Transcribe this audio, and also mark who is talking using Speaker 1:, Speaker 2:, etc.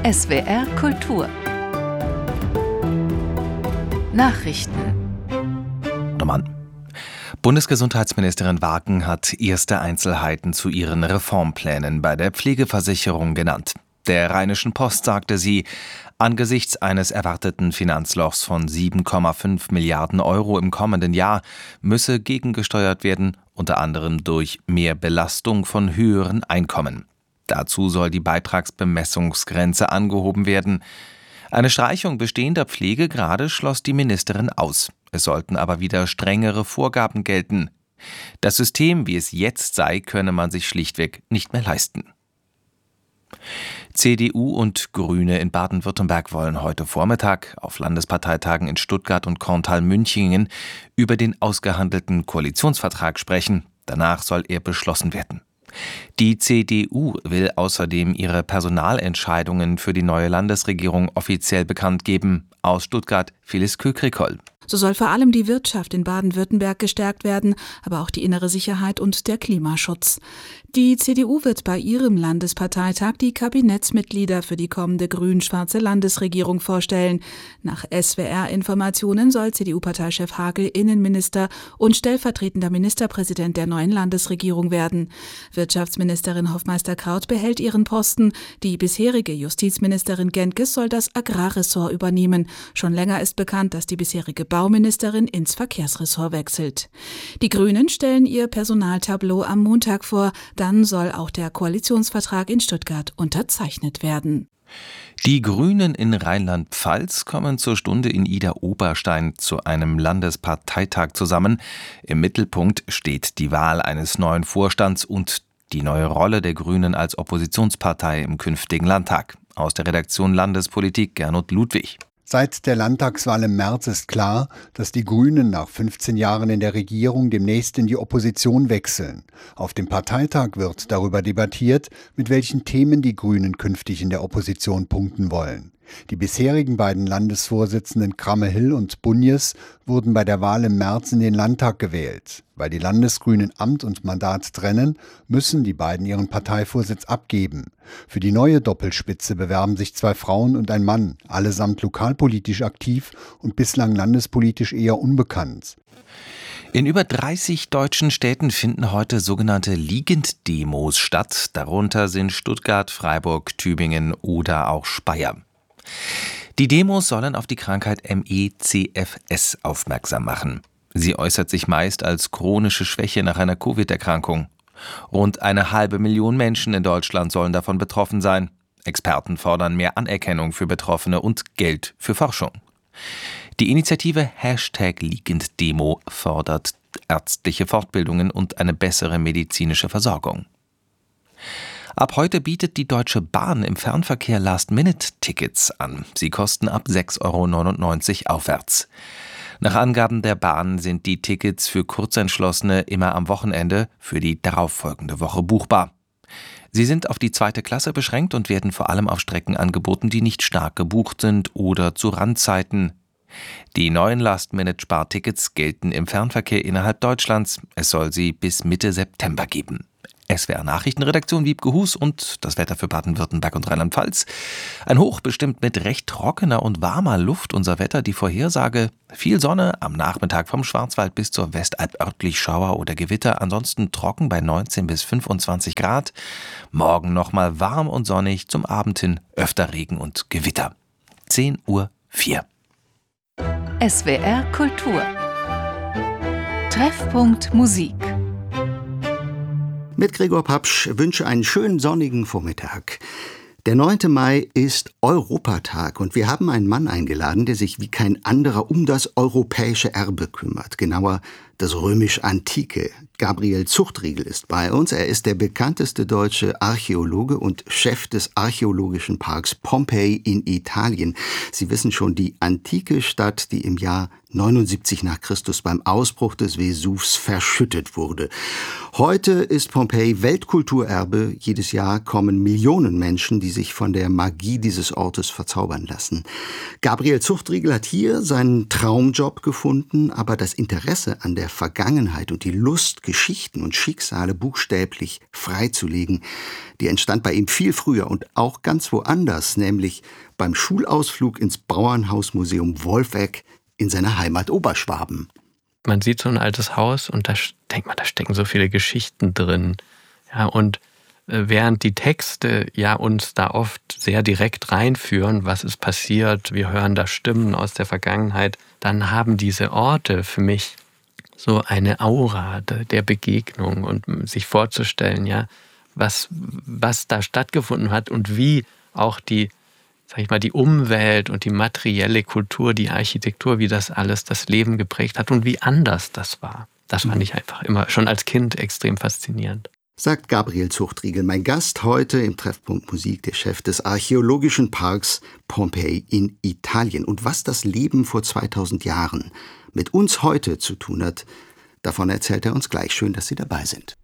Speaker 1: SWR Kultur Nachrichten.
Speaker 2: Bundesgesundheitsministerin Waken hat erste Einzelheiten zu ihren Reformplänen bei der Pflegeversicherung genannt. Der Rheinischen Post sagte sie, angesichts eines erwarteten Finanzlochs von 7,5 Milliarden Euro im kommenden Jahr müsse gegengesteuert werden, unter anderem durch mehr Belastung von höheren Einkommen. Dazu soll die Beitragsbemessungsgrenze angehoben werden. Eine Streichung bestehender Pflegegrade schloss die Ministerin aus. Es sollten aber wieder strengere Vorgaben gelten. Das System, wie es jetzt sei, könne man sich schlichtweg nicht mehr leisten. CDU und Grüne in Baden-Württemberg wollen heute Vormittag auf Landesparteitagen in Stuttgart und Korntal-Münchingen über den ausgehandelten Koalitionsvertrag sprechen. Danach soll er beschlossen werden. Die CDU will außerdem ihre Personalentscheidungen für die neue Landesregierung offiziell bekannt geben. Aus Stuttgart Phyllis Kökrikoll.
Speaker 3: So soll vor allem die Wirtschaft in Baden-Württemberg gestärkt werden, aber auch die innere Sicherheit und der Klimaschutz. Die CDU wird bei ihrem Landesparteitag die Kabinettsmitglieder für die kommende grün-schwarze Landesregierung vorstellen. Nach SWR-Informationen soll CDU-Parteichef Hagel Innenminister und stellvertretender Ministerpräsident der neuen Landesregierung werden. Wirtschaftsministerin Hofmeister-Kraut behält ihren Posten. Die bisherige Justizministerin Genkes soll das Agrarressort übernehmen. Schon länger ist bekannt, dass die bisherige Bauministerin ins Verkehrsressort wechselt. Die Grünen stellen ihr Personaltableau am Montag vor. Dann soll auch der Koalitionsvertrag in Stuttgart unterzeichnet werden.
Speaker 2: Die Grünen in Rheinland-Pfalz kommen zur Stunde in Idar-Oberstein zu einem Landesparteitag zusammen. Im Mittelpunkt steht die Wahl eines neuen Vorstands und die neue Rolle der Grünen als Oppositionspartei im künftigen Landtag. Aus der Redaktion Landespolitik Gernot Ludwig.
Speaker 4: Seit der Landtagswahl im März ist klar, dass die Grünen nach 15 Jahren in der Regierung demnächst in die Opposition wechseln. Auf dem Parteitag wird darüber debattiert, mit welchen Themen die Grünen künftig in der Opposition punkten wollen. Die bisherigen beiden Landesvorsitzenden Krammer-Hill und Bunjes wurden bei der Wahl im März in den Landtag gewählt. Weil die Landesgrünen Amt und Mandat trennen, müssen die beiden ihren Parteivorsitz abgeben. Für die neue Doppelspitze bewerben sich 2 Frauen und ein Mann, allesamt lokalpolitisch aktiv und bislang landespolitisch eher unbekannt.
Speaker 2: In über 30 deutschen Städten finden heute sogenannte Liegenddemos statt. Darunter sind Stuttgart, Freiburg, Tübingen oder auch Speyer. Die Demos sollen auf die Krankheit ME/CFS aufmerksam machen. Sie äußert sich meist als chronische Schwäche nach einer Covid-Erkrankung. Rund 500.000 Menschen in Deutschland sollen davon betroffen sein. Experten fordern mehr Anerkennung für Betroffene und Geld für Forschung. Die Initiative #Liegenddemo fordert ärztliche Fortbildungen und eine bessere medizinische Versorgung. Ab heute bietet die Deutsche Bahn im Fernverkehr Last-Minute-Tickets an. Sie kosten ab 6,99 € aufwärts. Nach Angaben der Bahn sind die Tickets für Kurzentschlossene immer am Wochenende für die darauffolgende Woche buchbar. Sie sind auf die 2. Klasse beschränkt und werden vor allem auf Strecken angeboten, die nicht stark gebucht sind oder zu Randzeiten. Die neuen Last-Minute-Spartickets gelten im Fernverkehr innerhalb Deutschlands. Es soll sie bis Mitte September geben. SWR-Nachrichtenredaktion Wiebke Hus und das Wetter für Baden-Württemberg und Rheinland-Pfalz. Ein Hoch bestimmt mit recht trockener und warmer Luft unser Wetter. Die Vorhersage: viel Sonne, am Nachmittag vom Schwarzwald bis zur Westalb örtlich Schauer oder Gewitter. Ansonsten trocken bei 19 bis 25 Grad. Morgen nochmal warm und sonnig, zum Abend hin öfter Regen und Gewitter. 10:04 Uhr.
Speaker 1: SWR Kultur Treffpunkt Musik.
Speaker 5: Mit Gregor Papsch wünsche einen schönen sonnigen Vormittag. Der 9. Mai ist Europatag und wir haben einen Mann eingeladen, der sich wie kein anderer um das europäische Erbe kümmert. Genauer das römisch-antike. Gabriel Zuchtriegel ist bei uns. Er ist der bekannteste deutsche Archäologe und Chef des archäologischen Parks Pompeji in Italien. Sie wissen schon, die antike Stadt, die im Jahr 79 nach Christus beim Ausbruch des Vesuvs verschüttet wurde. Heute ist Pompeji Weltkulturerbe. Jedes Jahr kommen Millionen Menschen, die sich von der Magie dieses Ortes verzaubern lassen. Gabriel Zuchtriegel hat hier seinen Traumjob gefunden, aber das Interesse an der Vergangenheit und die Lust, Geschichten und Schicksale buchstäblich freizulegen, die entstand bei ihm viel früher und auch ganz woanders, nämlich beim Schulausflug ins Bauernhausmuseum Wolfegg in seiner Heimat Oberschwaben.
Speaker 6: Man sieht so ein altes Haus und da denkt man, da stecken so viele Geschichten drin. Ja, und während die Texte ja uns da oft sehr direkt reinführen, was ist passiert, wir hören da Stimmen aus der Vergangenheit, dann haben diese Orte für mich so eine Aura der Begegnung und sich vorzustellen, ja, was da stattgefunden hat und wie auch die Umwelt und die materielle Kultur, die Architektur, wie das alles das Leben geprägt hat und wie anders das war. Das fand ich einfach immer schon als Kind extrem faszinierend.
Speaker 5: Sagt Gabriel Zuchtriegel, mein Gast heute im Treffpunkt Musik, der Chef des archäologischen Parks Pompeji in Italien. Und was das Leben vor 2000 Jahren mit uns heute zu tun hat, davon erzählt er uns gleich. Schön, dass Sie dabei sind.